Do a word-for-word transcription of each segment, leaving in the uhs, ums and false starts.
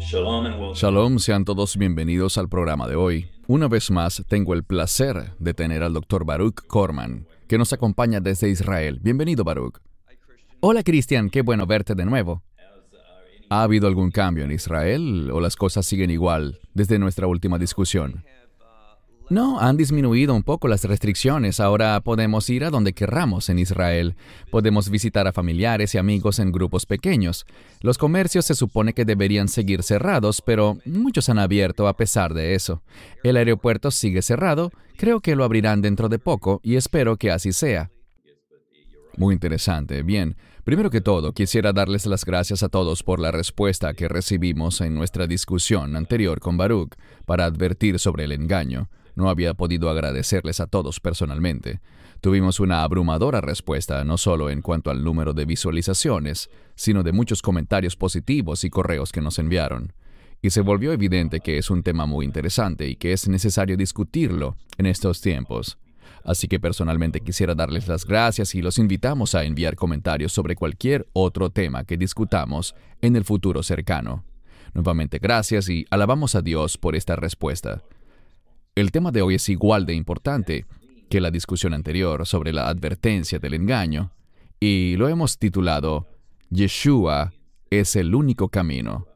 Shalom and welcome. Shalom, sean todos bienvenidos al programa de hoy. Una vez más, tengo el placer de tener al doctor Baruch Korman, que nos acompaña desde Israel. Bienvenido, Baruch. Hola, Cristian, qué bueno verte de nuevo. ¿Ha habido algún cambio en Israel o las cosas siguen igual desde nuestra última discusión? No, han disminuido un poco las restricciones. Ahora podemos ir a donde querramos en Israel. Podemos visitar a familiares y amigos en grupos pequeños. Los comercios se supone que deberían seguir cerrados, pero muchos han abierto a pesar de eso. El aeropuerto sigue cerrado. Creo que lo abrirán dentro de poco y espero que así sea. Muy interesante. Bien, primero que todo, quisiera darles las gracias a todos por la respuesta que recibimos en nuestra discusión anterior con Baruch para advertir sobre el engaño. No había podido agradecerles a todos personalmente. Tuvimos una abrumadora respuesta, no solo en cuanto al número de visualizaciones, sino de muchos comentarios positivos y correos que nos enviaron. Y se volvió evidente que es un tema muy interesante y que es necesario discutirlo en estos tiempos. Así que personalmente quisiera darles las gracias y los invitamos a enviar comentarios sobre cualquier otro tema que discutamos en el futuro cercano. Nuevamente gracias y alabamos a Dios por esta respuesta. El tema de hoy es igual de importante que la discusión anterior sobre la advertencia del engaño, y lo hemos titulado Yeshua es el único camino.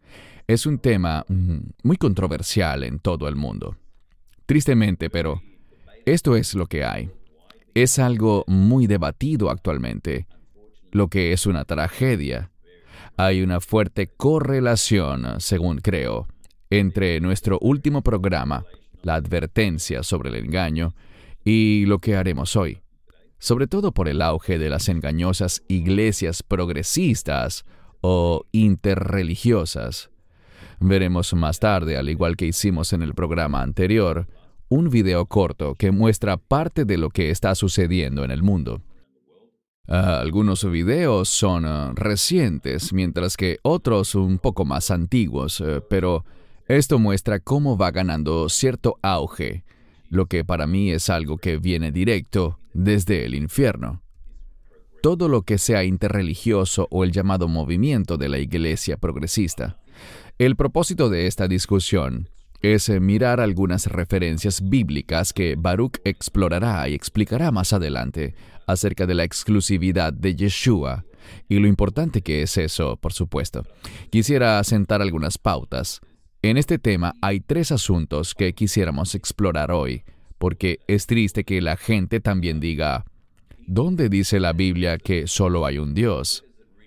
Es un tema mm, muy controversial en todo el mundo. Tristemente, pero esto es lo que hay. Es algo muy debatido actualmente, lo que es una tragedia. Hay una fuerte correlación, según creo, entre nuestro último programa, la advertencia sobre el engaño, y lo que haremos hoy, sobre todo por el auge de las engañosas iglesias progresistas o interreligiosas. Veremos más tarde, al igual que hicimos en el programa anterior, un video corto que muestra parte de lo que está sucediendo en el mundo. Uh, algunos videos son uh, recientes, mientras que otros un poco más antiguos, uh, pero esto muestra cómo va ganando cierto auge, lo que para mí es algo que viene directo desde el infierno. Todo lo que sea interreligioso o el llamado movimiento de la iglesia progresista. El propósito de esta discusión es mirar algunas referencias bíblicas que Baruch explorará y explicará más adelante acerca de la exclusividad de Yeshua y lo importante que es eso, por supuesto. Quisiera sentar algunas pautas. En este tema hay tres asuntos que quisiéramos explorar hoy, porque es triste que la gente también diga, ¿dónde dice la Biblia que solo hay un Dios?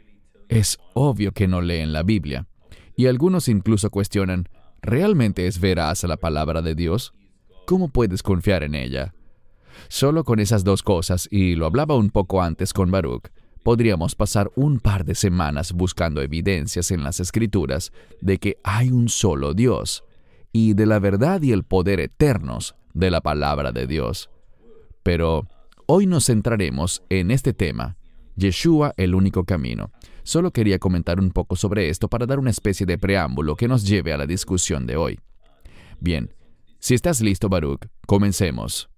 Es obvio que no leen la Biblia. Y algunos incluso cuestionan, ¿realmente es veraz la palabra de Dios? ¿Cómo puedes confiar en ella? Solo con esas dos cosas, y lo hablaba un poco antes con Baruch, podríamos pasar un par de semanas buscando evidencias en las Escrituras de que hay un solo Dios y de la verdad y el poder eternos de la palabra de Dios. Pero hoy nos centraremos en este tema, Yeshua, el único camino. Solo quería comentar un poco sobre esto para dar una especie de preámbulo que nos lleve a la discusión de hoy. Bien, si estás listo, Baruch, comencemos.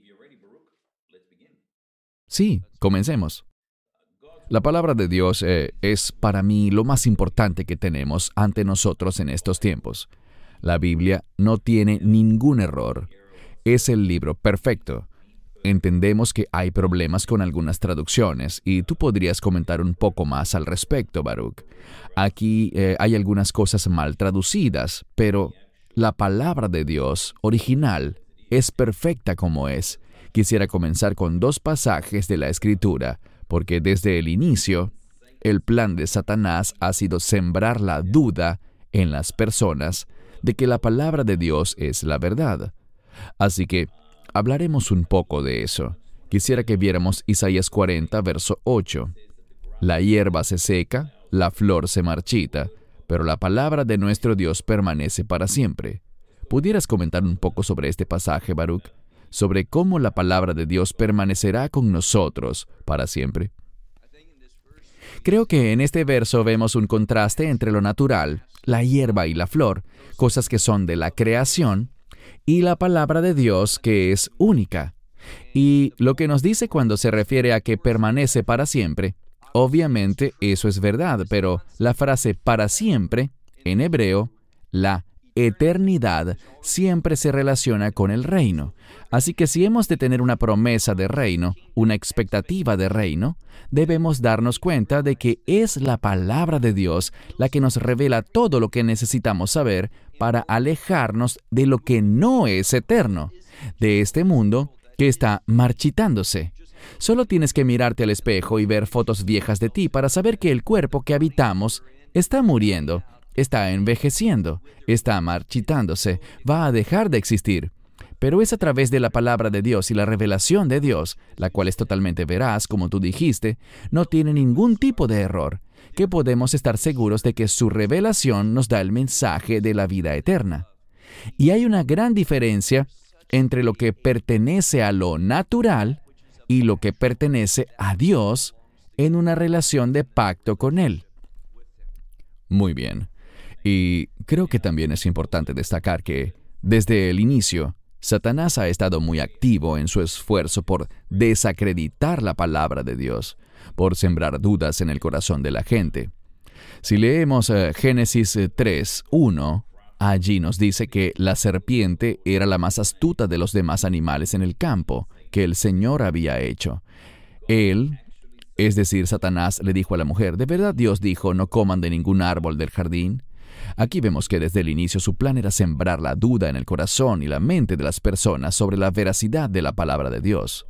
Sí, comencemos. La palabra de Dios eh, es para mí lo más importante que tenemos ante nosotros en estos tiempos. La Biblia no tiene ningún error. Es el libro perfecto. Entendemos que hay problemas con algunas traducciones y tú podrías comentar un poco más al respecto, Baruch. Aquí eh, hay algunas cosas mal traducidas, pero la palabra de Dios original es perfecta como es. Quisiera comenzar con dos pasajes de la Escritura, porque desde el inicio, el plan de Satanás ha sido sembrar la duda en las personas de que la palabra de Dios es la verdad. Así que hablaremos un poco de eso. Quisiera que viéramos Isaías cuarenta, verso ocho. La hierba se seca, la flor se marchita, pero la palabra de nuestro Dios permanece para siempre. ¿Pudieras comentar un poco sobre este pasaje, Baruch? Sobre cómo la palabra de Dios permanecerá con nosotros para siempre. Creo que en este verso vemos un contraste entre lo natural, la hierba y la flor, cosas que son de la creación, y la palabra de Dios que es única. Y lo que nos dice cuando se refiere a que permanece para siempre, obviamente eso es verdad, pero la frase para siempre En hebreo, la eternidad siempre se relaciona con el reino. Así que si hemos de tener una promesa de reino, una expectativa de reino, debemos darnos cuenta de que es la palabra de Dios la que nos revela todo lo que necesitamos saber para alejarnos de lo que no es eterno, de este mundo que está marchitándose. Solo tienes que mirarte al espejo y ver fotos viejas de ti para saber que el cuerpo que habitamos está muriendo, está envejeciendo, está marchitándose, va a dejar de existir. Pero es a través de la palabra de Dios y la revelación de Dios, la cual es totalmente veraz, como tú dijiste, no tiene ningún tipo de error, que podemos estar seguros de que su revelación nos da el mensaje de la vida eterna. Y hay una gran diferencia entre lo que pertenece a lo natural y lo que pertenece a Dios en una relación de pacto con Él. Muy bien. Y creo que también es importante destacar que, desde el inicio, Satanás ha estado muy activo en su esfuerzo por desacreditar la palabra de Dios, por sembrar dudas en el corazón de la gente. Si leemos uh, Génesis tres, uno, allí nos dice que la serpiente era la más astuta de los demás animales en el campo que el Señor había hecho. Él, es decir, Satanás, le dijo a la mujer, ¿de verdad Dios dijo, no coman de ningún árbol del jardín? Aquí vemos que desde el inicio su plan era sembrar la duda en el corazón y la mente de las personas sobre la veracidad de la palabra de Dios.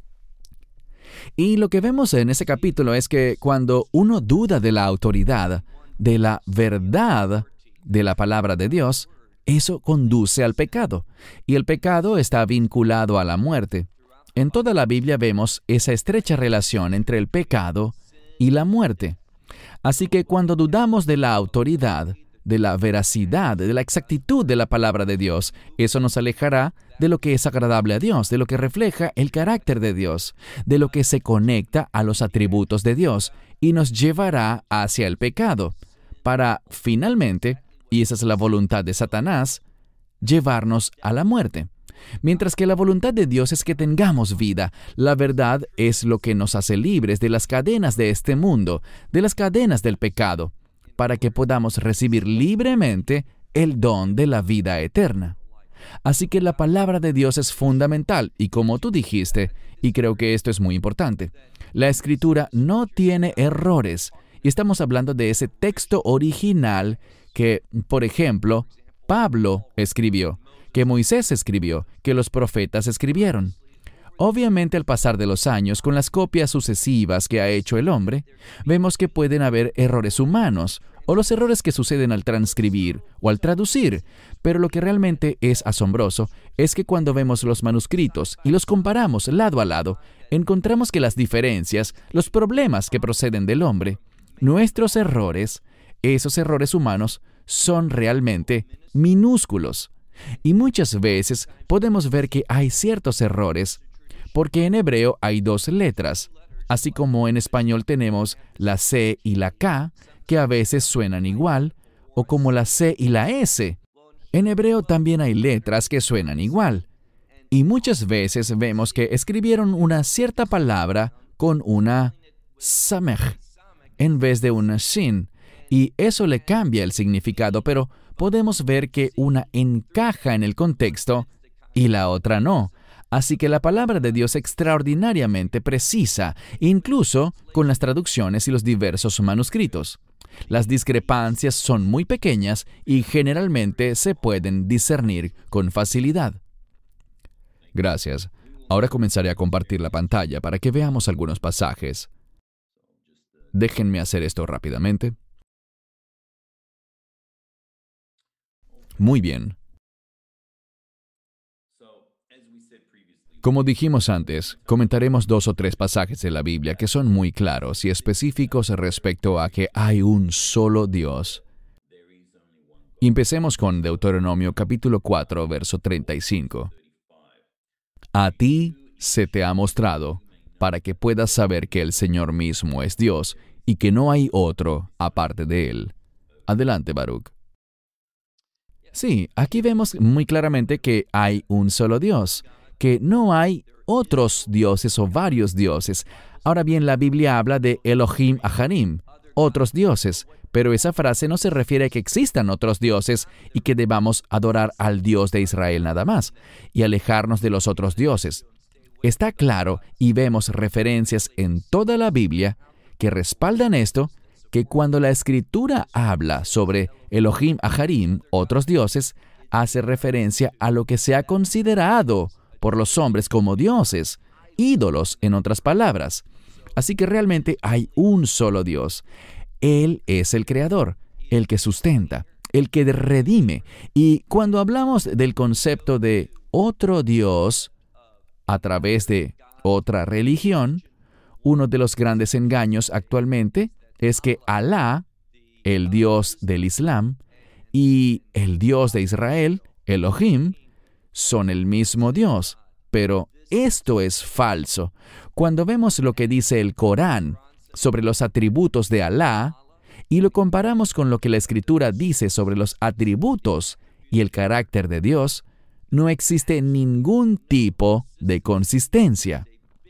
Y lo que vemos en ese capítulo es que cuando uno duda de la autoridad, de la verdad de la palabra de Dios, eso conduce al pecado. Y el pecado está vinculado a la muerte. En toda la Biblia vemos esa estrecha relación entre el pecado y la muerte. Así que cuando dudamos de la autoridad, de la veracidad, de la exactitud de la palabra de Dios, eso nos alejará de lo que es agradable a Dios, de lo que refleja el carácter de Dios, de lo que se conecta a los atributos de Dios y nos llevará hacia el pecado, para finalmente, y esa es la voluntad de Satanás, llevarnos a la muerte. Mientras que la voluntad de Dios es que tengamos vida, la verdad es lo que nos hace libres de las cadenas de este mundo, de las cadenas del pecado, para que podamos recibir libremente el don de la vida eterna. Así que la palabra de Dios es fundamental, y como tú dijiste, y creo que esto es muy importante, la Escritura no tiene errores, y estamos hablando de ese texto original que, por ejemplo, Pablo escribió, que Moisés escribió, que los profetas escribieron. Obviamente, al pasar de los años, con las copias sucesivas que ha hecho el hombre, vemos que pueden haber errores humanos, o los errores que suceden al transcribir o al traducir, pero lo que realmente es asombroso es que cuando vemos los manuscritos y los comparamos lado a lado, encontramos que las diferencias, los problemas que proceden del hombre, nuestros errores, esos errores humanos, son realmente minúsculos. Y muchas veces podemos ver que hay ciertos errores, porque en hebreo hay dos letras, así como en español tenemos la C y la K, que a veces suenan igual, o como la C y la S. En hebreo también hay letras que suenan igual. Y muchas veces vemos que escribieron una cierta palabra con una samech en vez de una shin, y eso le cambia el significado, pero podemos ver que una encaja en el contexto y la otra no. Así que la palabra de Dios es extraordinariamente precisa, incluso con las traducciones y los diversos manuscritos. Las discrepancias son muy pequeñas y generalmente se pueden discernir con facilidad. Gracias. Ahora comenzaré a compartir la pantalla para que veamos algunos pasajes. Déjenme hacer esto rápidamente. Muy bien. Como dijimos antes, comentaremos dos o tres pasajes de la Biblia que son muy claros y específicos respecto a que hay un solo Dios. Empecemos con Deuteronomio capítulo cuatro, verso treinta y cinco. A ti se te ha mostrado, para que puedas saber que el Señor mismo es Dios y que no hay otro aparte de Él. Adelante, Baruch. Sí, aquí vemos muy claramente que hay un solo Dios, que no hay otros dioses o varios dioses. Ahora bien, la Biblia habla de Elohim Aharim, otros dioses, pero esa frase no se refiere a que existan otros dioses y que debamos adorar al Dios de Israel nada más y alejarnos de los otros dioses. Está claro, y vemos referencias en toda la Biblia que respaldan esto, que cuando la Escritura habla sobre Elohim Aharim, otros dioses, hace referencia a lo que se ha considerado por los hombres como dioses, ídolos en otras palabras. Así que realmente hay un solo Dios. Él es el creador, el que sustenta, el que redime. Y cuando hablamos del concepto de otro Dios a través de otra religión, uno de los grandes engaños actualmente es que Alá, el Dios del Islam, y el Dios de Israel, Elohim, son el mismo Dios. Pero esto es falso. Cuando vemos lo que dice el Corán sobre los atributos de Alá y lo comparamos con lo que la Escritura dice sobre los atributos y el carácter de Dios, no existe ningún tipo de consistencia.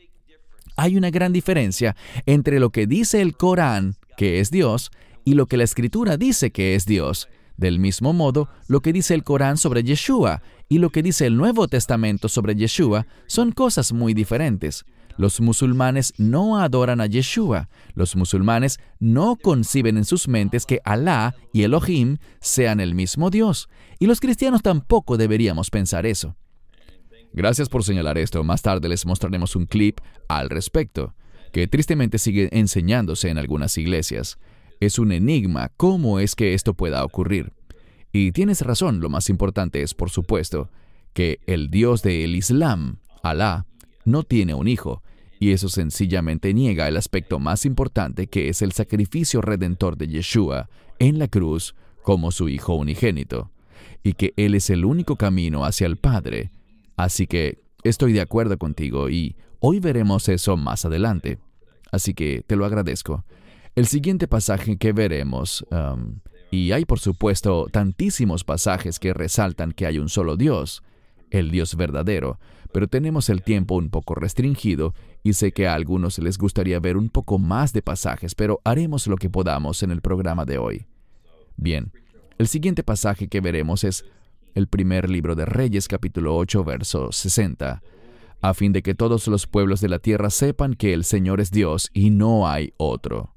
Hay una gran diferencia entre lo que dice el Corán, que es Dios, y lo que la Escritura dice que es Dios. Del mismo modo, lo que dice el Corán sobre Yeshua y lo que dice el Nuevo Testamento sobre Yeshua son cosas muy diferentes. Los musulmanes no adoran a Yeshua. Los musulmanes no conciben en sus mentes que Alá y Elohim sean el mismo Dios. Y los cristianos tampoco deberíamos pensar eso. Gracias por señalar esto. Más tarde les mostraremos un clip al respecto, que tristemente sigue enseñándose en algunas iglesias. Es un enigma cómo es que esto pueda ocurrir. Y tienes razón, lo más importante es, por supuesto, que el Dios del Islam, Alá, no tiene un hijo, y eso sencillamente niega el aspecto más importante, que es el sacrificio redentor de Yeshua en la cruz como su Hijo unigénito, y que Él es el único camino hacia el Padre. Así que estoy de acuerdo contigo, y hoy veremos eso más adelante. Así que te lo agradezco. El siguiente pasaje que veremos, um, y hay por supuesto tantísimos pasajes que resaltan que hay un solo Dios, el Dios verdadero, pero tenemos el tiempo un poco restringido y sé que a algunos les gustaría ver un poco más de pasajes, pero haremos lo que podamos en el programa de hoy. Bien, el siguiente pasaje que veremos es el primer libro de Reyes, capítulo ocho, verso sesenta, a fin de que todos los pueblos de la tierra sepan que el Señor es Dios y no hay otro.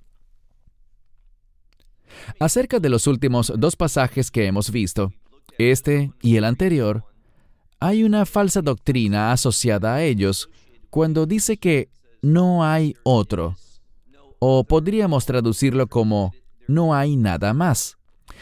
Acerca de los últimos dos pasajes que hemos visto, este y el anterior, hay una falsa doctrina asociada a ellos cuando dice que no hay otro, o podríamos traducirlo como no hay nada más.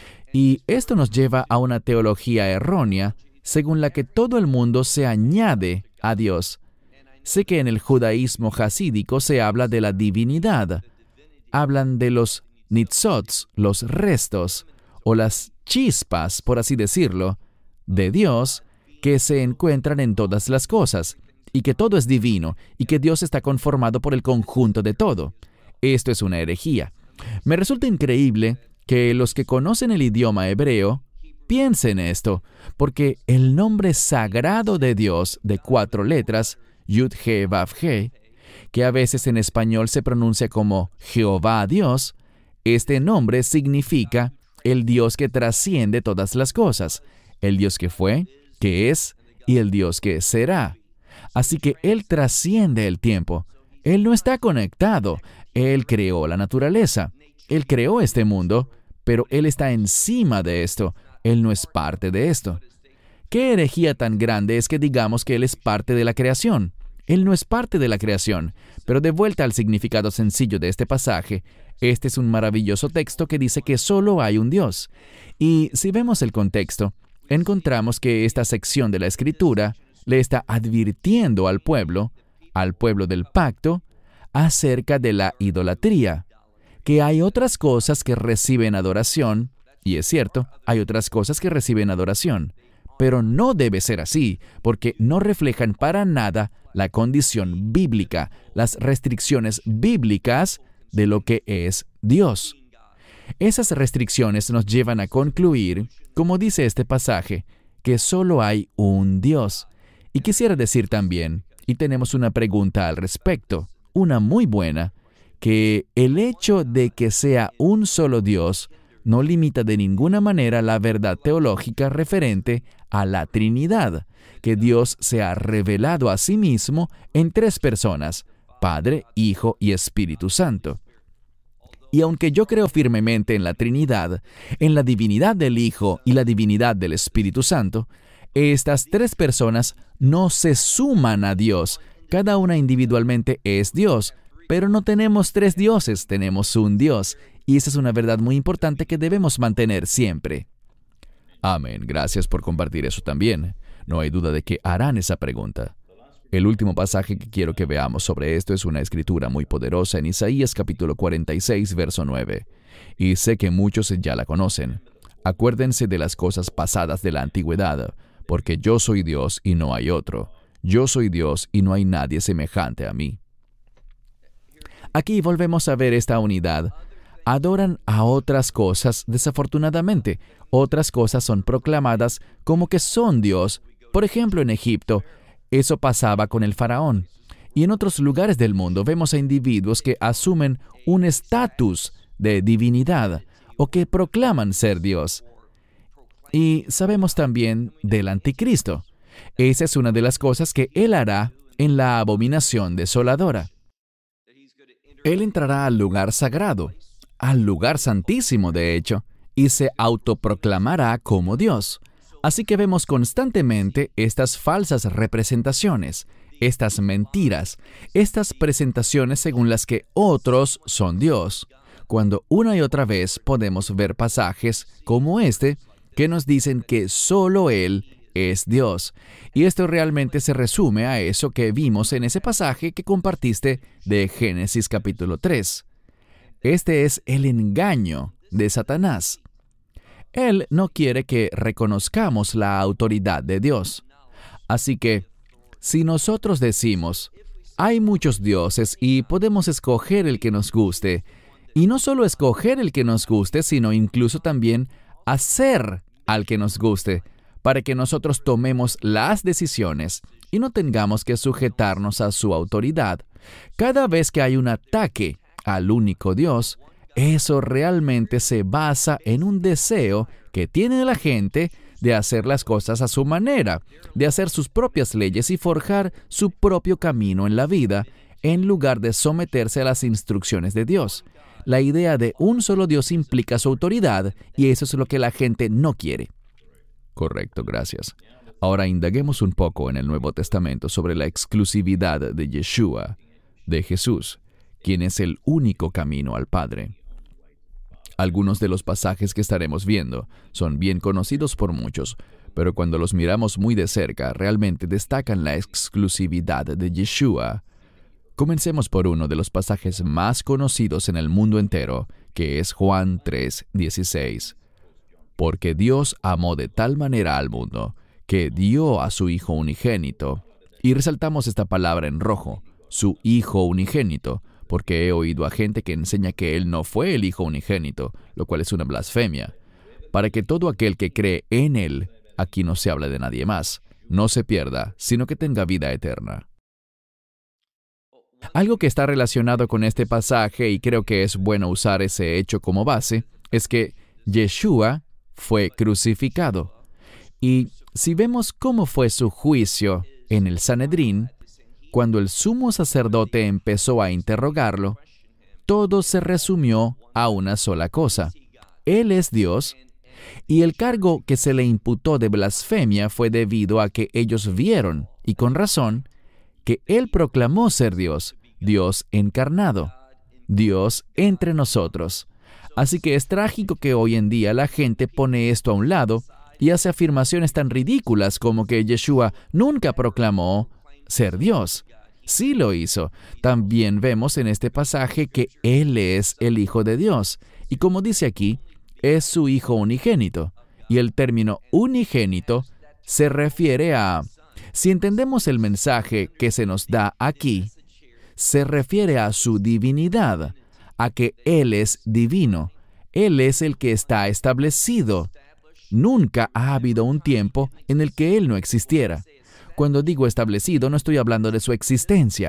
Y esto nos lleva a una teología errónea, según la que todo el mundo se añade a Dios. Sé que en el judaísmo jasídico se habla de la divinidad. Hablan de los nitzots, los restos, o las chispas, por así decirlo, de Dios, que se encuentran en todas las cosas, y que todo es divino, y que Dios está conformado por el conjunto de todo. Esto es una herejía. Me resulta increíble que los que conocen el idioma hebreo piensen esto, porque el nombre sagrado de Dios de cuatro letras, Yud-He-Vav-He, que a veces en español se pronuncia como Jehová Dios, este nombre significa el Dios que trasciende todas las cosas, el Dios que fue, que es y el Dios que será. Así que Él trasciende el tiempo. Él no está conectado. Él creó la naturaleza. Él creó este mundo, pero Él está encima de esto. Él no es parte de esto. ¿Qué herejía tan grande es que digamos que Él es parte de la creación? Él no es parte de la creación, pero de vuelta al significado sencillo de este pasaje, este es un maravilloso texto que dice que solo hay un Dios. Y si vemos el contexto, encontramos que esta sección de la Escritura le está advirtiendo al pueblo, al pueblo del pacto, acerca de la idolatría, que hay otras cosas que reciben adoración, y es cierto, hay otras cosas que reciben adoración, pero no debe ser así, porque no reflejan para nada la condición bíblica, las restricciones bíblicas de lo que es Dios. Esas restricciones nos llevan a concluir, como dice este pasaje, que solo hay un Dios. Y quisiera decir también, y tenemos una pregunta al respecto, una muy buena, que el hecho de que sea un solo Dios no limita de ninguna manera la verdad teológica referente a la Trinidad, que Dios se ha revelado a sí mismo en tres personas, Padre, Hijo y Espíritu Santo. Y aunque yo creo firmemente en la Trinidad, en la divinidad del Hijo y la divinidad del Espíritu Santo, estas tres personas no se suman a Dios. Cada una individualmente es Dios, pero no tenemos tres dioses, tenemos un Dios. Y esa es una verdad muy importante que debemos mantener siempre. Amén. Gracias por compartir eso también. No hay duda de que harán esa pregunta. El último pasaje que quiero que veamos sobre esto es una escritura muy poderosa en Isaías capítulo cuarenta y seis, verso nueve. Y sé que muchos ya la conocen. Acuérdense de las cosas pasadas de la antigüedad, porque yo soy Dios y no hay otro. Yo soy Dios y no hay nadie semejante a mí. Aquí volvemos a ver esta unidad. Adoran a otras cosas, desafortunadamente. Otras cosas son proclamadas como que son Dios. Por ejemplo, en Egipto, eso pasaba con el faraón. Y en otros lugares del mundo vemos a individuos que asumen un estatus de divinidad o que proclaman ser Dios. Y sabemos también del anticristo. Esa es una de las cosas que él hará en la abominación desoladora. Él entrará al lugar sagrado, al lugar santísimo de hecho, y se autoproclamará como Dios. Así que vemos constantemente estas falsas representaciones, estas mentiras, estas presentaciones según las que otros son Dios, cuando una y otra vez podemos ver pasajes como este que nos dicen que solo Él es Dios. Y esto realmente se resume a eso que vimos en ese pasaje que compartiste de Génesis capítulo tres. Este es el engaño de Satanás. Él no quiere que reconozcamos la autoridad de Dios. Así que, si nosotros decimos, hay muchos dioses y podemos escoger el que nos guste, y no solo escoger el que nos guste, sino incluso también hacer al que nos guste, para que nosotros tomemos las decisiones y no tengamos que sujetarnos a su autoridad. Cada vez que hay un ataque al único Dios, eso realmente se basa en un deseo que tiene la gente de hacer las cosas a su manera, de hacer sus propias leyes y forjar su propio camino en la vida, en lugar de someterse a las instrucciones de Dios. La idea de un solo Dios implica su autoridad, y eso es lo que la gente no quiere. Correcto, gracias. Ahora indaguemos un poco en el Nuevo Testamento sobre la exclusividad de Yeshua, de Jesús, quien es el único camino al Padre. Algunos de los pasajes que estaremos viendo son bien conocidos por muchos, pero cuando los miramos muy de cerca, realmente destacan la exclusividad de Yeshua. Comencemos por uno de los pasajes más conocidos en el mundo entero, que es Juan tres dieciséis. Porque Dios amó de tal manera al mundo, que dio a su Hijo unigénito. Y resaltamos esta palabra en rojo, su Hijo unigénito, porque he oído a gente que enseña que Él no fue el Hijo unigénito, lo cual es una blasfemia. Para que todo aquel que cree en Él, aquí no se habla de nadie más, no se pierda, sino que tenga vida eterna. Algo que está relacionado con este pasaje, y creo que es bueno usar ese hecho como base, es que Yeshua fue crucificado. Y si vemos cómo fue su juicio en el Sanedrín, cuando el sumo sacerdote empezó a interrogarlo, todo se resumió a una sola cosa. Él es Dios, y el cargo que se le imputó de blasfemia fue debido a que ellos vieron, y con razón, que Él proclamó ser Dios, Dios encarnado, Dios entre nosotros. Así que es trágico que hoy en día la gente pone esto a un lado y hace afirmaciones tan ridículas como que Yeshua nunca proclamó ser Dios. Sí lo hizo. También vemos en este pasaje que Él es el Hijo de Dios. Y como dice aquí, es su Hijo unigénito. Y el término unigénito se refiere a... Si entendemos el mensaje que se nos da aquí, se refiere a su divinidad, a que Él es divino. Él es el que está establecido. Nunca ha habido un tiempo en el que Él no existiera. Cuando digo establecido, no estoy hablando de su existencia.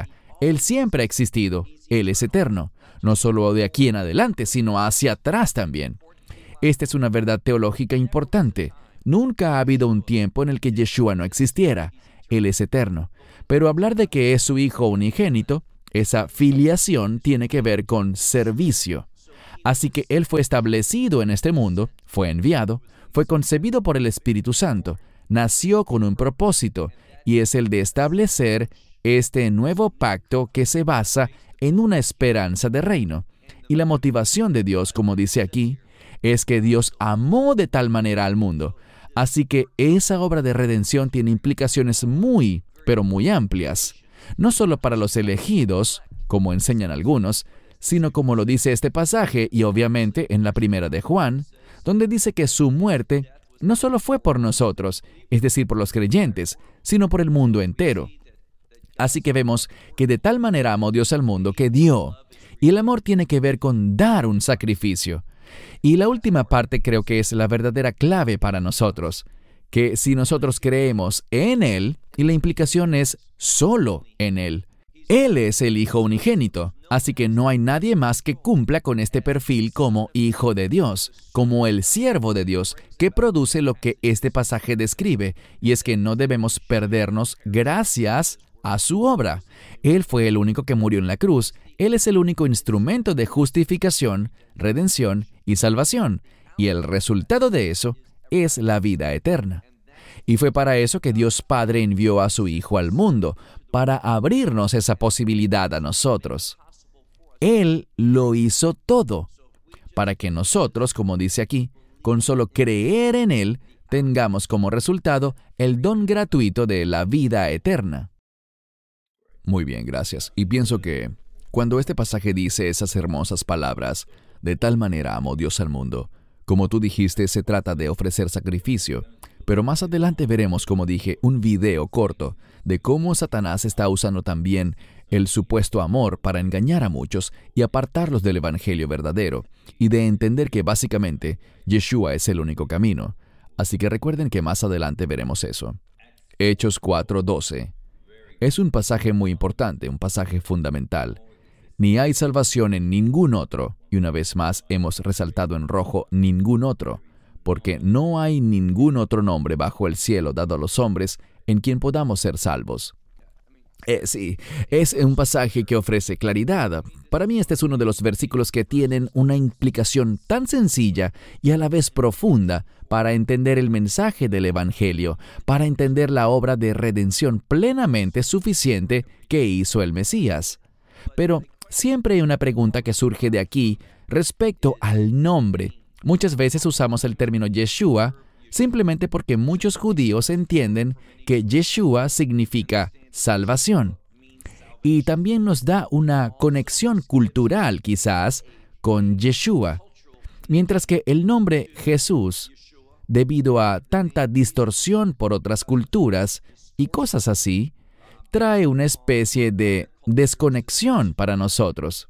Él siempre ha existido. Él es eterno. No solo de aquí en adelante, sino hacia atrás también. Esta es una verdad teológica importante. Nunca ha habido un tiempo en el que Yeshua no existiera. Él es eterno. Pero hablar de que es su Hijo unigénito, esa filiación tiene que ver con servicio. Así que Él fue establecido en este mundo, fue enviado, fue concebido por el Espíritu Santo, nació con un propósito, y es el de establecer este nuevo pacto que se basa en una esperanza de reino. Y la motivación de Dios, como dice aquí, es que Dios amó de tal manera al mundo. Así que esa obra de redención tiene implicaciones muy, pero muy amplias. No solo para los elegidos, como enseñan algunos, sino como lo dice este pasaje y obviamente en la primera de Juan, donde dice que su muerte no solo fue por nosotros, es decir, por los creyentes, sino por el mundo entero. Así que vemos que de tal manera amó Dios al mundo que dio. Y el amor tiene que ver con dar un sacrificio. Y la última parte creo que es la verdadera clave para nosotros, que si nosotros creemos en Él, y la implicación es solo en Él. Él es el Hijo unigénito, así que no hay nadie más que cumpla con este perfil como Hijo de Dios, como el siervo de Dios, que produce lo que este pasaje describe, y es que no debemos perdernos gracias a su obra. Él fue el único que murió en la cruz. Él es el único instrumento de justificación, redención y salvación, y el resultado de eso es la vida eterna. Y fue para eso que Dios Padre envió a su Hijo al mundo, para abrirnos esa posibilidad a nosotros. Él lo hizo todo, para que nosotros, como dice aquí, con solo creer en Él, tengamos como resultado el don gratuito de la vida eterna. Muy bien, gracias. Y pienso que cuando este pasaje dice esas hermosas palabras, de tal manera amó Dios al mundo, como tú dijiste, se trata de ofrecer sacrificio. Pero más adelante veremos, como dije, un video corto de cómo Satanás está usando también el supuesto amor para engañar a muchos y apartarlos del evangelio verdadero, y de entender que básicamente Yeshua es el único camino. Así que recuerden que más adelante veremos eso. Hechos cuatro doce. Es un pasaje muy importante, un pasaje fundamental. Ni hay salvación en ningún otro, y una vez más hemos resaltado en rojo ningún otro, porque no hay ningún otro nombre bajo el cielo dado a los hombres en quien podamos ser salvos. Eh, sí, es un pasaje que ofrece claridad. Para mí este es uno de los versículos que tienen una implicación tan sencilla y a la vez profunda para entender el mensaje del Evangelio, para entender la obra de redención plenamente suficiente que hizo el Mesías. Pero siempre hay una pregunta que surge de aquí respecto al nombre. Muchas veces usamos el término Yeshua simplemente porque muchos judíos entienden que Yeshua significa salvación. Y también nos da una conexión cultural, quizás, con Yeshua. Mientras que el nombre Jesús, debido a tanta distorsión por otras culturas y cosas así, trae una especie de desconexión para nosotros.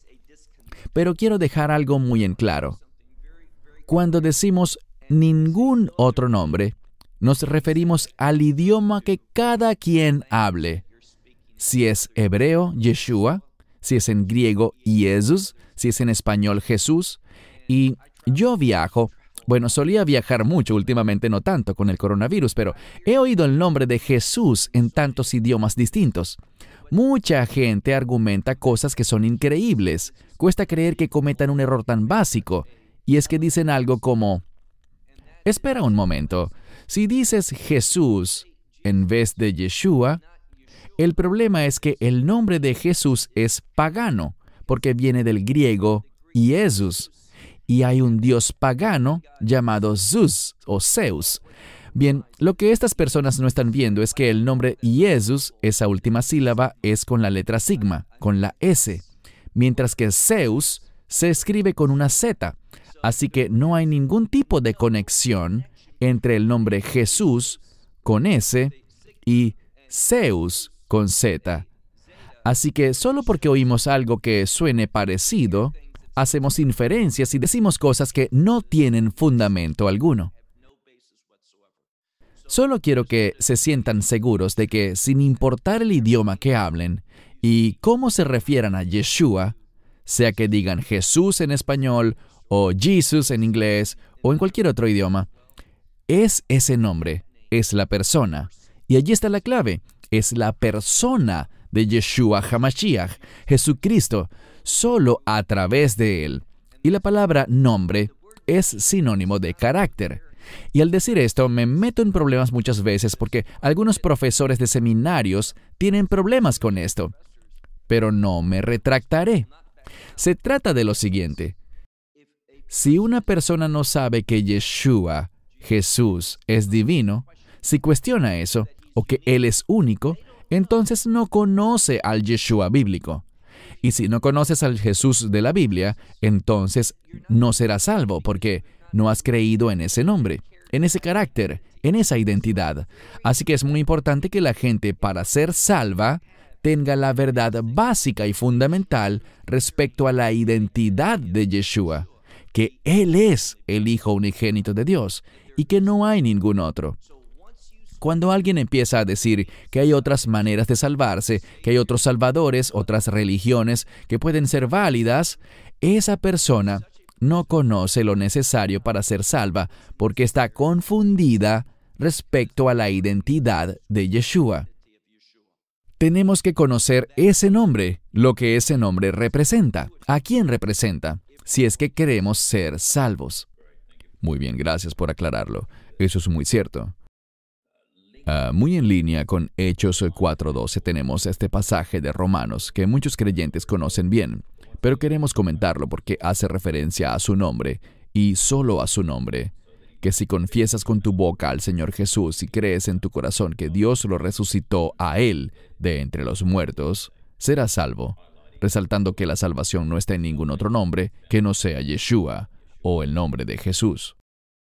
Pero quiero dejar algo muy en claro. Cuando decimos ningún otro nombre, nos referimos al idioma que cada quien hable. Si es hebreo, Yeshua, si es en griego, Jesús, si es en español, Jesús. Y yo viajo, bueno, solía viajar mucho, últimamente no tanto con el coronavirus, pero he oído el nombre de Jesús en tantos idiomas distintos. Mucha gente argumenta cosas que son increíbles. Cuesta creer que cometan un error tan básico. Y es que dicen algo como, espera un momento, si dices Jesús en vez de Yeshua, el problema es que el nombre de Jesús es pagano, porque viene del griego Jesús, y hay un dios pagano llamado Zeus o Zeus. Bien, lo que estas personas no están viendo es que el nombre Jesús, esa última sílaba, es con la letra sigma, con la S, mientras que Zeus se escribe con una Z. Así que no hay ningún tipo de conexión entre el nombre Jesús con S y Zeus con Z. Así que solo porque oímos algo que suene parecido, hacemos inferencias y decimos cosas que no tienen fundamento alguno. Solo quiero que se sientan seguros de que, sin importar el idioma que hablen, Y cómo se refieran a Yeshua, sea que digan Jesús en español, o Jesus en inglés, o en cualquier otro idioma, es ese nombre, es la persona. Y allí está la clave, es la persona de Yeshua HaMashiach, Jesucristo, solo a través de Él. Y la palabra nombre es sinónimo de carácter. Y al decir esto, me meto en problemas muchas veces porque algunos profesores de seminarios tienen problemas con esto. Pero no me retractaré. Se trata de lo siguiente. Si una persona no sabe que Yeshua, Jesús, es divino, si cuestiona eso, o que Él es único, entonces no conoce al Yeshua bíblico. Y si no conoces al Jesús de la Biblia, entonces no serás salvo, porque no has creído en ese nombre, en ese carácter, en esa identidad. Así que es muy importante que la gente, para ser salva, tenga la verdad básica y fundamental respecto a la identidad de Yeshua, que Él es el Hijo unigénito de Dios y que no hay ningún otro. Cuando alguien empieza a decir que hay otras maneras de salvarse, que hay otros salvadores, otras religiones que pueden ser válidas, esa persona no conoce lo necesario para ser salva porque está confundida respecto a la identidad de Yeshua. Tenemos que conocer ese nombre, lo que ese nombre representa, a quién representa, si es que queremos ser salvos. Muy bien, gracias por aclararlo. Eso es muy cierto. Uh, muy en línea con Hechos cuatro doce tenemos este pasaje de Romanos que muchos creyentes conocen bien, pero queremos comentarlo porque hace referencia a su nombre, y solo a su nombre, que si confiesas con tu boca al Señor Jesús y crees en tu corazón que Dios lo resucitó a Él de entre los muertos, serás salvo, resaltando que la salvación no está en ningún otro nombre que no sea Yeshua o el nombre de Jesús.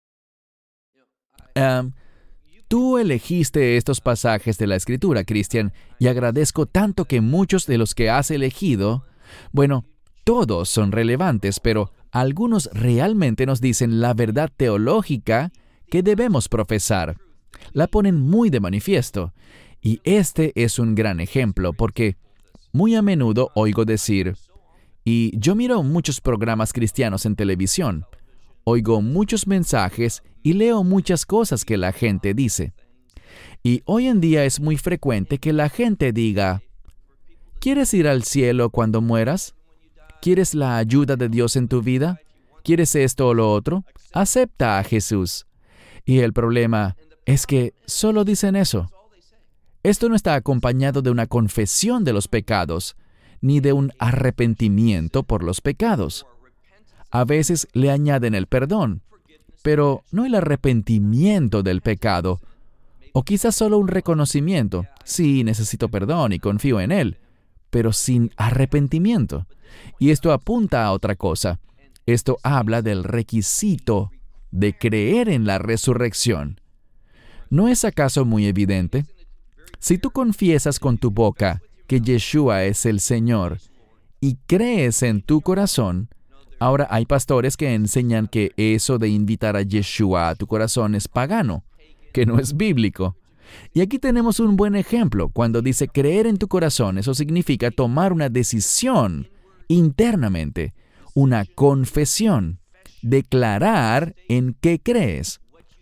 Um, Tú elegiste estos pasajes de la Escritura, Cristian, y agradezco tanto que muchos de los que has elegido, bueno, todos son relevantes, pero algunos realmente nos dicen la verdad teológica que debemos profesar. La ponen muy de manifiesto, y este es un gran ejemplo, porque muy a menudo oigo decir, y yo miro muchos programas cristianos en televisión, oigo muchos mensajes y leo muchas cosas que la gente dice. Y hoy en día es muy frecuente que la gente diga, ¿quieres ir al cielo cuando mueras? ¿Quieres la ayuda de Dios en tu vida? ¿Quieres esto o lo otro? Acepta a Jesús. Y el problema es que solo dicen eso. Esto no está acompañado de una confesión de los pecados, ni de un arrepentimiento por los pecados. A veces le añaden el perdón, pero no el arrepentimiento del pecado, o quizás solo un reconocimiento. Sí, necesito perdón y confío en Él, pero sin arrepentimiento. Y esto apunta a otra cosa. Esto habla del requisito de creer en la resurrección. ¿No es acaso muy evidente? Si tú confiesas con tu boca que Yeshua es el Señor y crees en tu corazón, ahora hay pastores que enseñan que eso de invitar a Yeshua a tu corazón es pagano, que no es bíblico. Y aquí tenemos un buen ejemplo. Cuando dice creer en tu corazón, eso significa tomar una decisión internamente, una confesión, declarar en qué crees.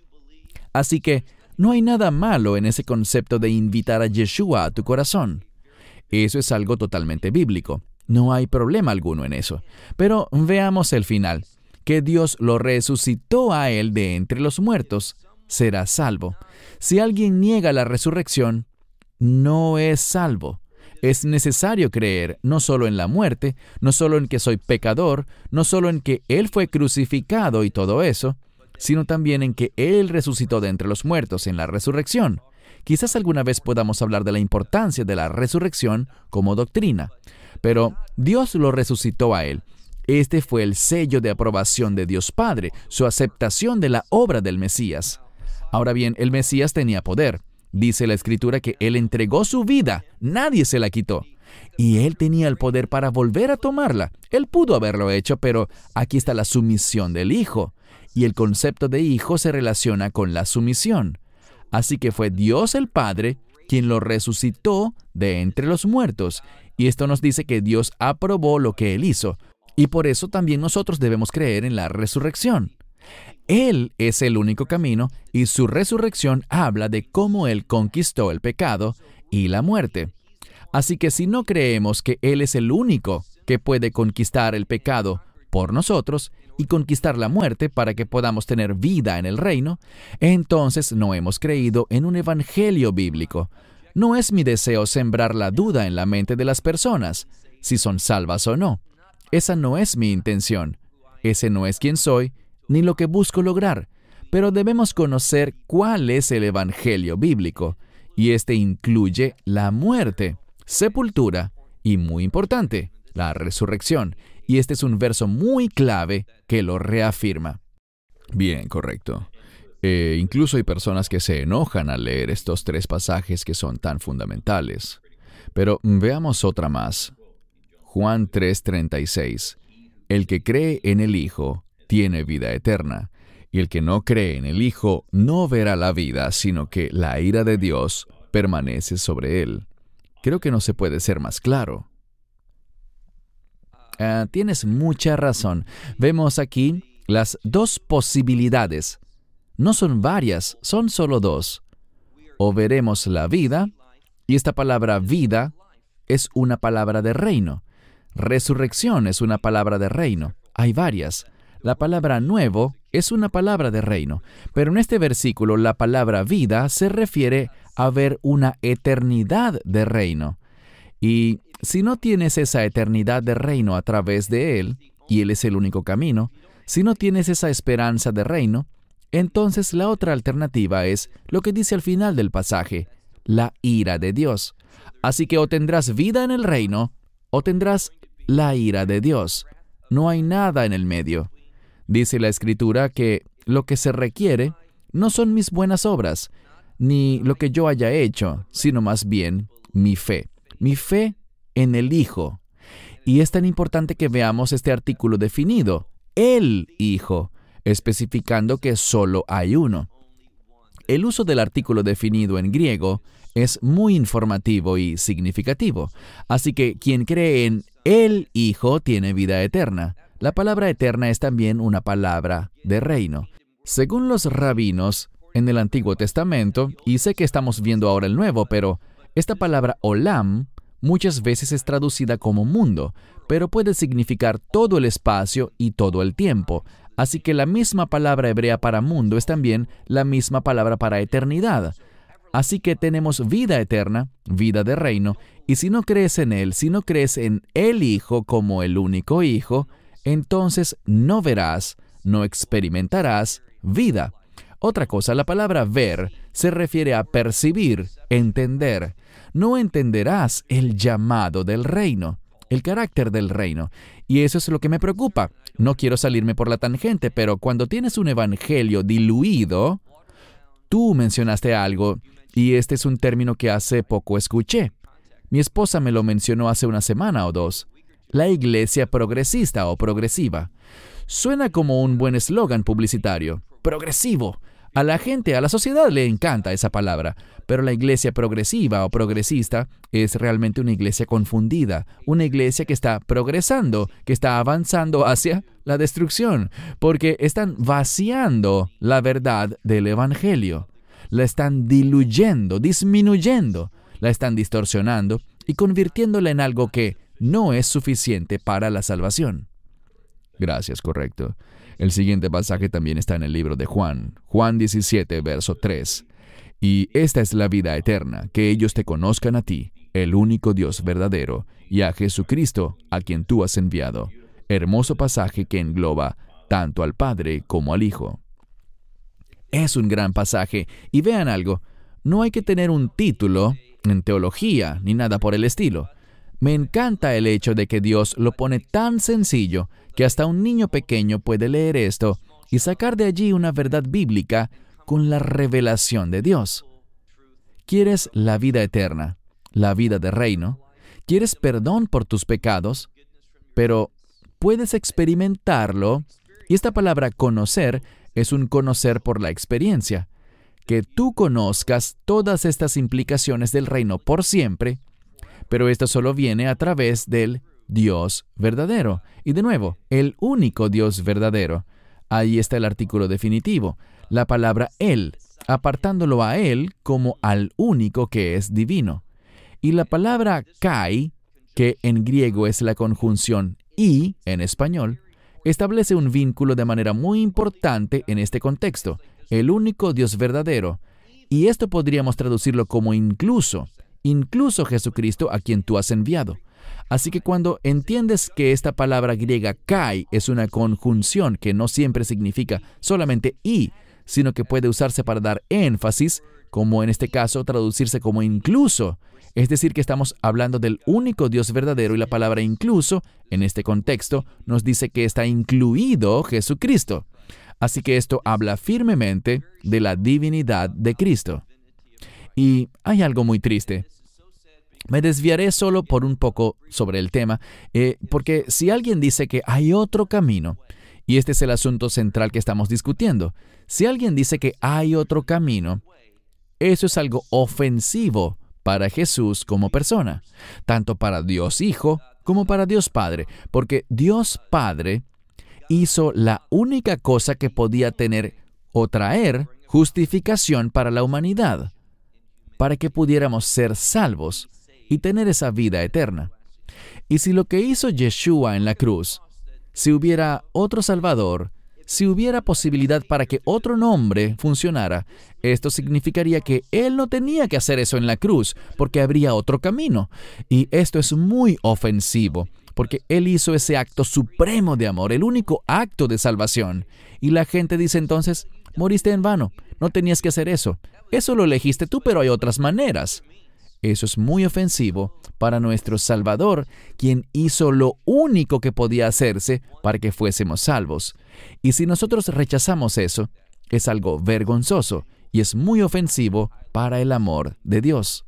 Así que no hay nada malo en ese concepto de invitar a Yeshua a tu corazón. Eso es algo totalmente bíblico. No hay problema alguno en eso. Pero veamos el final. Que Dios lo resucitó a Él de entre los muertos, será salvo. Si alguien niega la resurrección, no es salvo. Es necesario creer no solo en la muerte, no solo en que soy pecador, no solo en que Él fue crucificado y todo eso, sino también en que Él resucitó de entre los muertos en la resurrección. Quizás alguna vez podamos hablar de la importancia de la resurrección como doctrina. Pero Dios lo resucitó a Él. Este fue el sello de aprobación de Dios Padre, su aceptación de la obra del Mesías. Ahora bien, el Mesías tenía poder. Dice la Escritura que Él entregó su vida, nadie se la quitó. Y Él tenía el poder para volver a tomarla. Él pudo haberlo hecho, pero aquí está la sumisión del Hijo. Y el concepto de hijo se relaciona con la sumisión. Así que fue Dios el Padre quien lo resucitó de entre los muertos. Y esto nos dice que Dios aprobó lo que Él hizo. Y por eso también nosotros debemos creer en la resurrección. Él es el único camino y su resurrección habla de cómo Él conquistó el pecado y la muerte. Así que si no creemos que Él es el único que puede conquistar el pecado por nosotros y conquistar la muerte para que podamos tener vida en el reino, entonces no hemos creído en un evangelio bíblico. No es mi deseo sembrar la duda en la mente de las personas, si son salvas o no. Esa no es mi intención. Ese no es quien soy, ni lo que busco lograr. Pero debemos conocer cuál es el evangelio bíblico, y este incluye la muerte, sepultura y, muy importante, la resurrección. Y este es un verso muy clave que lo reafirma. Bien, correcto. Eh, incluso hay personas que se enojan al leer estos tres pasajes que son tan fundamentales. Pero veamos otra más. Juan tres treinta y seis. El que cree en el Hijo tiene vida eterna, y el que no cree en el Hijo no verá la vida, sino que la ira de Dios permanece sobre él. Creo que no se puede ser más claro. Uh, tienes mucha razón. Vemos aquí las dos posibilidades. No son varias, son solo dos. O veremos la vida, y esta palabra vida es una palabra de reino. Resurrección es una palabra de reino. Hay varias. La palabra nuevo es una palabra de reino. Pero en este versículo la palabra vida se refiere a ver una eternidad de reino. Y si no tienes esa eternidad de reino a través de Él, y Él es el único camino, si no tienes esa esperanza de reino, entonces la otra alternativa es lo que dice al final del pasaje, la ira de Dios. Así que o tendrás vida en el reino, o tendrás la ira de Dios. No hay nada en el medio. Dice la Escritura que lo que se requiere no son mis buenas obras, ni lo que yo haya hecho, sino más bien mi fe. Mi fe en el Hijo. Y es tan importante que veamos este artículo definido, el Hijo, especificando que solo hay uno. El uso del artículo definido en griego es muy informativo y significativo. Así que quien cree en el Hijo tiene vida eterna. La palabra eterna es también una palabra de reino. Según los rabinos en el Antiguo Testamento, y sé que estamos viendo ahora el Nuevo, pero esta palabra olam muchas veces es traducida como mundo, pero puede significar todo el espacio y todo el tiempo. Así que la misma palabra hebrea para mundo es también la misma palabra para eternidad. Así que tenemos vida eterna, vida de reino, y si no crees en Él, si no crees en el Hijo como el único Hijo, entonces no verás, no experimentarás vida. Otra cosa, la palabra ver se refiere a percibir, entender. No entenderás el llamado del reino, el carácter del reino. Y eso es lo que me preocupa. No quiero salirme por la tangente, pero cuando tienes un evangelio diluido, tú mencionaste algo, y este es un término que hace poco escuché. Mi esposa me lo mencionó hace una semana o dos. La iglesia progresista o progresiva. Suena como un buen eslogan publicitario. Progresivo. A la gente, a la sociedad le encanta esa palabra, pero la iglesia progresiva o progresista es realmente una iglesia confundida, una iglesia que está progresando, que está avanzando hacia la destrucción, porque están vaciando la verdad del evangelio. La están diluyendo, disminuyendo, la están distorsionando y convirtiéndola en algo que no es suficiente para la salvación. Gracias, correcto. El siguiente pasaje también está en el libro de Juan, Juan diecisiete, verso tres. Y esta es la vida eterna, que ellos te conozcan a ti, el único Dios verdadero, y a Jesucristo, a quien tú has enviado. Hermoso pasaje que engloba tanto al Padre como al Hijo. Es un gran pasaje, y vean algo, no hay que tener un título en teología ni nada por el estilo. Me encanta el hecho de que Dios lo pone tan sencillo que hasta un niño pequeño puede leer esto y sacar de allí una verdad bíblica con la revelación de Dios. ¿Quieres la vida eterna, la vida de reino? ¿Quieres perdón por tus pecados? Pero puedes experimentarlo, y esta palabra conocer es un conocer por la experiencia. que tú conozcas todas estas implicaciones del reino por siempre, pero esto solo viene a través del Dios verdadero. Y de nuevo, el único Dios verdadero. Ahí está el artículo definitivo, la palabra Él, apartándolo a Él como al único que es divino. Y la palabra kai, que en griego es la conjunción y en español, establece un vínculo de manera muy importante en este contexto, el único Dios verdadero. Y esto podríamos traducirlo como incluso, incluso Jesucristo a quien tú has enviado. Así que cuando entiendes que esta palabra griega kai es una conjunción que no siempre significa solamente y, sino que puede usarse para dar énfasis, como en este caso traducirse como incluso, es decir, que estamos hablando del único Dios verdadero y la palabra incluso, en este contexto, nos dice que está incluido Jesucristo. Así que esto habla firmemente de la divinidad de Cristo. Y hay algo muy triste. Me desviaré solo por un poco sobre el tema, eh, porque si alguien dice que hay otro camino, y este es el asunto central que estamos discutiendo, si alguien dice que hay otro camino, eso es algo ofensivo para Jesús como persona, tanto para Dios Hijo como para Dios Padre, porque Dios Padre hizo la única cosa que podía tener o traer justificación para la humanidad, para que pudiéramos ser salvos y tener esa vida eterna. Y si lo que hizo Yeshua en la cruz, si hubiera otro Salvador, si hubiera posibilidad para que otro nombre funcionara, esto significaría que Él no tenía que hacer eso en la cruz, porque habría otro camino. Y esto es muy ofensivo, porque Él hizo ese acto supremo de amor, el único acto de salvación. Y la gente dice entonces, moriste en vano, no tenías que hacer eso. Eso lo elegiste tú, pero hay otras maneras. Eso es muy ofensivo para nuestro Salvador, quien hizo lo único que podía hacerse para que fuésemos salvos. Y si nosotros rechazamos eso, es algo vergonzoso y es muy ofensivo para el amor de Dios.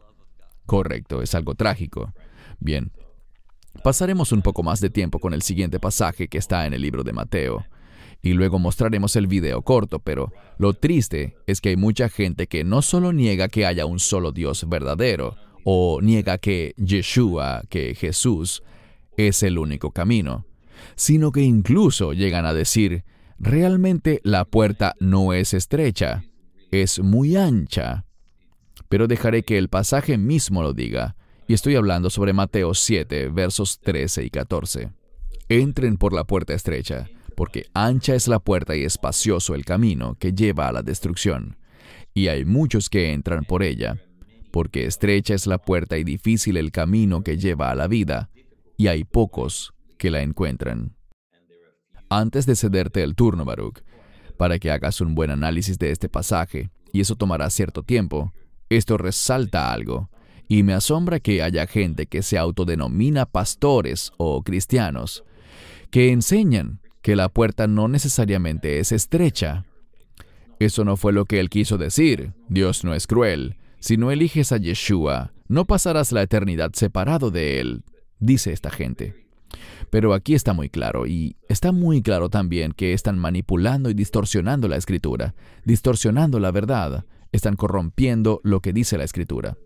Correcto, es algo trágico. Bien, pasaremos un poco más de tiempo con el siguiente pasaje que está en el libro de Mateo. Y luego mostraremos el video corto, pero lo triste es que hay mucha gente que no solo niega que haya un solo Dios verdadero, o niega que Yeshua, que Jesús, es el único camino, sino que incluso llegan a decir, realmente la puerta no es estrecha, es muy ancha. Pero dejaré que el pasaje mismo lo diga, y estoy hablando sobre Mateo siete, versos trece y catorce. Entren por la puerta estrecha, porque ancha es la puerta y espacioso el camino que lleva a la destrucción, y hay muchos que entran por ella, porque estrecha es la puerta y difícil el camino que lleva a la vida, y hay pocos que la encuentran. Antes de cederte el turno, Baruch, para que hagas un buen análisis de este pasaje, y eso tomará cierto tiempo, esto resalta algo, y me asombra que haya gente que se autodenomina pastores o cristianos, que enseñan que la puerta no necesariamente es estrecha. Eso no fue lo que él quiso decir. Dios no es cruel. Si no eliges a Yeshua, no pasarás la eternidad separado de él, dice esta gente. Pero aquí está muy claro, y está muy claro también que están manipulando y distorsionando la Escritura, distorsionando la verdad, están corrompiendo lo que dice la Escritura.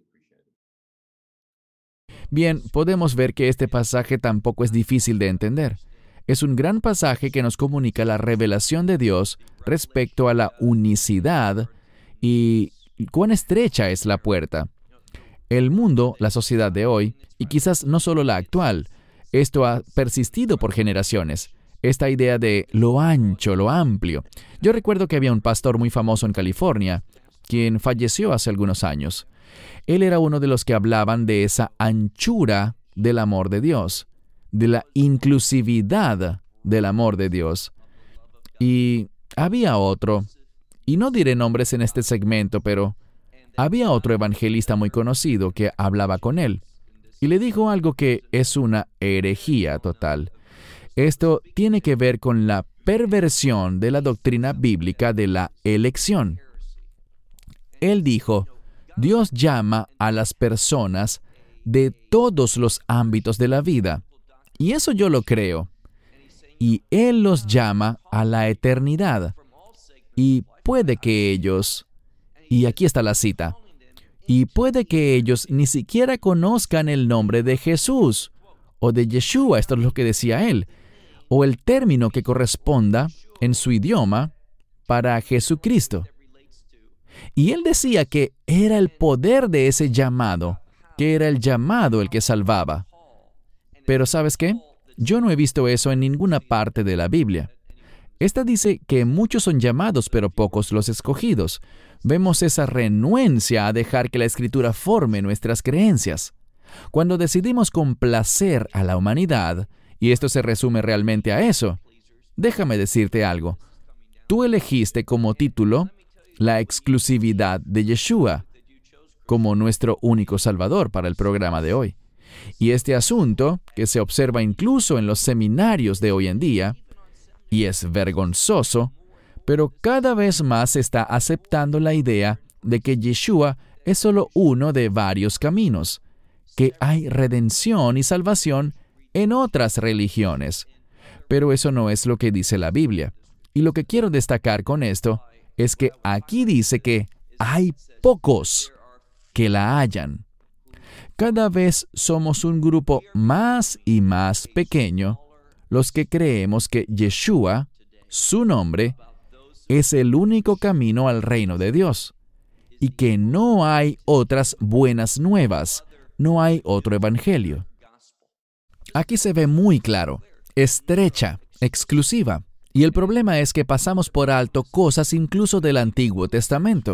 Bien, podemos ver que este pasaje tampoco es difícil de entender. Es un gran pasaje que nos comunica la revelación de Dios respecto a la unicidad y cuán estrecha es la puerta. El mundo, la sociedad de hoy, y quizás no solo la actual, esto ha persistido por generaciones. Esta idea de lo ancho, lo amplio. Yo recuerdo que había un pastor muy famoso en California, quien falleció hace algunos años. Él era uno de los que hablaban de esa anchura del amor de Dios, de la inclusividad del amor de Dios. Y había otro, y no diré nombres en este segmento, pero había otro evangelista muy conocido que hablaba con él, y le dijo algo que es una herejía total. Esto tiene que ver con la perversión de la doctrina bíblica de la elección. Él dijo, Dios llama a las personas de todos los ámbitos de la vida. Y eso yo lo creo. Y Él los llama a la eternidad. Y puede que ellos, y aquí está la cita, y puede que ellos ni siquiera conozcan el nombre de Jesús o de Yeshua, esto es lo que decía él, o el término que corresponda en su idioma para Jesucristo. Y él decía que era el poder de ese llamado, que era el llamado el que salvaba. Pero ¿sabes qué? Yo no he visto eso en ninguna parte de la Biblia. Esta dice que muchos son llamados, pero pocos los escogidos. Vemos esa renuencia a dejar que la Escritura forme nuestras creencias. Cuando decidimos complacer a la humanidad, y esto se resume realmente a eso, déjame decirte algo. Tú elegiste como título la exclusividad de Yeshua como nuestro único Salvador para el programa de hoy. Y este asunto, que se observa incluso en los seminarios de hoy en día, y es vergonzoso, pero cada vez más se está aceptando la idea de que Yeshua es solo uno de varios caminos, que hay redención y salvación en otras religiones. Pero eso no es lo que dice la Biblia. Y lo que quiero destacar con esto es que aquí dice que hay pocos que la hallan. Cada vez somos un grupo más y más pequeño los que creemos que Yeshua, su nombre, es el único camino al reino de Dios y que no hay otras buenas nuevas, no hay otro evangelio. Aquí se ve muy claro, estrecha, exclusiva. Y el problema es que pasamos por alto cosas incluso del Antiguo Testamento.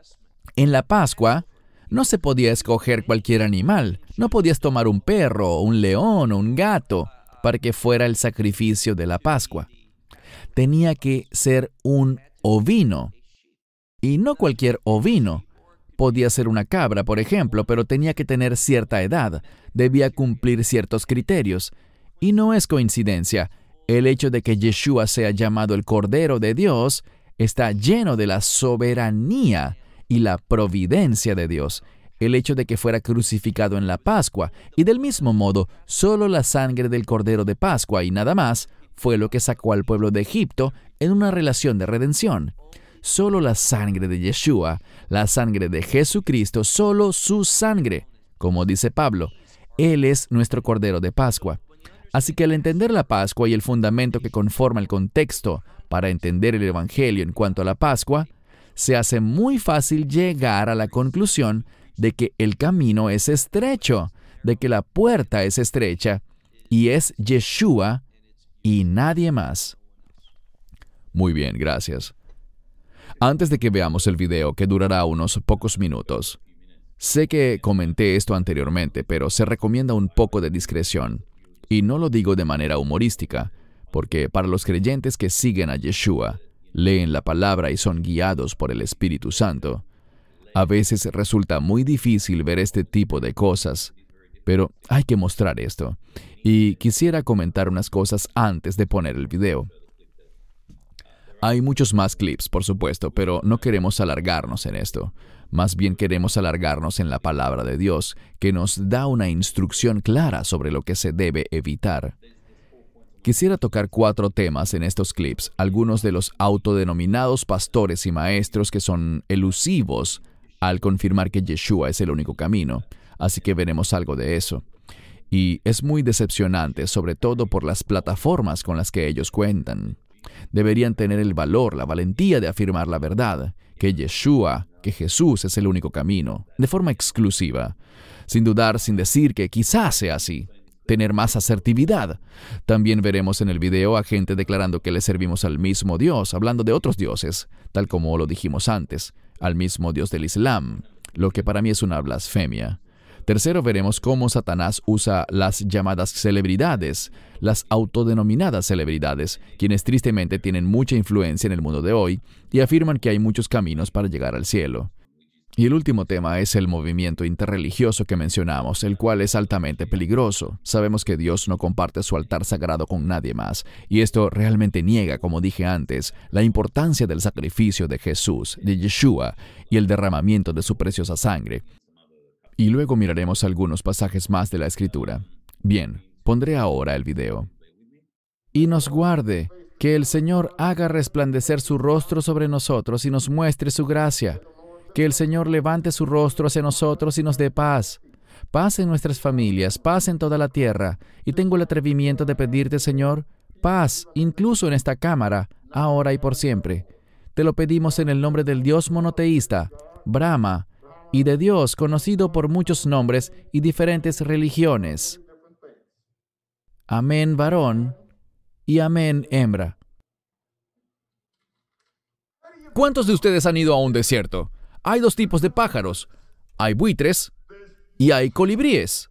En la Pascua no se podía escoger cualquier animal. No podías tomar un perro, un león o un gato para que fuera el sacrificio de la Pascua. Tenía que ser un ovino. Y no cualquier ovino. Podía ser una cabra, por ejemplo, pero tenía que tener cierta edad. Debía cumplir ciertos criterios. Y no es coincidencia. El hecho de que Yeshua sea llamado el Cordero de Dios está lleno de la soberanía y la providencia de Dios. El hecho de que fuera crucificado en la Pascua, y del mismo modo, solo la sangre del Cordero de Pascua y nada más, fue lo que sacó al pueblo de Egipto en una relación de redención. Solo la sangre de Yeshua, la sangre de Jesucristo, solo su sangre. Como dice Pablo, Él es nuestro Cordero de Pascua. Así que al entender la Pascua y el fundamento que conforma el contexto para entender el Evangelio en cuanto a la Pascua, se hace muy fácil llegar a la conclusión de que el camino es estrecho, de que la puerta es estrecha, y es Yeshua y nadie más. Muy bien, gracias. Antes de que veamos el video, que durará unos pocos minutos, sé que comenté esto anteriormente, pero se recomienda un poco de discreción. Y no lo digo de manera humorística, porque para los creyentes que siguen a Yeshua, leen la palabra y son guiados por el Espíritu Santo, a veces resulta muy difícil ver este tipo de cosas, pero hay que mostrar esto. Y quisiera comentar unas cosas antes de poner el video. Hay muchos más clips, por supuesto, pero no queremos alargarnos en esto. Más bien queremos alargarnos en la palabra de Dios, que nos da una instrucción clara sobre lo que se debe evitar. Quisiera tocar cuatro temas en estos clips, algunos de los autodenominados pastores y maestros que son elusivos al confirmar que Yeshua es el único camino, así que veremos algo de eso. Y es muy decepcionante, sobre todo por las plataformas con las que ellos cuentan. Deberían tener el valor, la valentía de afirmar la verdad, que Yeshua, que Jesús es el único camino, de forma exclusiva, sin dudar, sin decir que quizás sea así. Tener más asertividad. También veremos en el video a gente declarando que le servimos al mismo Dios, hablando de otros dioses, tal como lo dijimos antes, al mismo Dios del Islam, lo que para mí es una blasfemia. Tercero, veremos cómo Satanás usa las llamadas celebridades, las autodenominadas celebridades, quienes tristemente tienen mucha influencia en el mundo de hoy y afirman que hay muchos caminos para llegar al cielo. Y el último tema es el movimiento interreligioso que mencionamos, el cual es altamente peligroso. Sabemos que Dios no comparte su altar sagrado con nadie más, y esto realmente niega, como dije antes, la importancia del sacrificio de Jesús, de Yeshua, y el derramamiento de su preciosa sangre. Y luego miraremos algunos pasajes más de la Escritura. Bien, pondré ahora el video. Y nos guarde, Que el Señor haga resplandecer su rostro sobre nosotros y nos muestre su gracia. Que el Señor levante su rostro hacia nosotros y nos dé paz. Paz en nuestras familias, paz en toda la tierra. Y tengo el atrevimiento de pedirte, Señor, paz, incluso en esta cámara, ahora y por siempre. Te lo pedimos en el nombre del Dios monoteísta, Brahma, y de Dios conocido por muchos nombres y diferentes religiones. Amén, varón, y amén, hembra. ¿Cuántos de ustedes han ido a un desierto? Hay dos tipos de pájaros. Hay buitres y hay colibríes.